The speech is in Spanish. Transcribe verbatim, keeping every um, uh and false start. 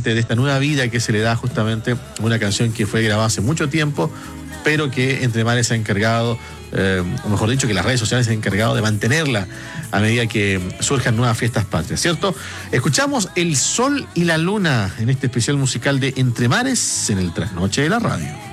justamente de esta nueva vida que se le da justamente una canción que fue grabada hace mucho tiempo, pero que Entre Mares se ha encargado, eh, o mejor dicho, que las redes sociales se han encargado de mantenerla a medida que surjan nuevas fiestas patrias, ¿cierto? Escuchamos El Sol y la Luna en este especial musical de Entre Mares en el Trasnoche de la Radio.